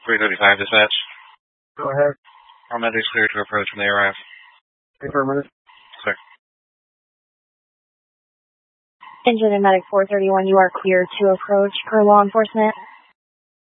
335 dispatch. Go ahead. All medics cleared to approach when they arrive. Affirmative. Sir. Engine and Medic 431, you are cleared to approach per law enforcement.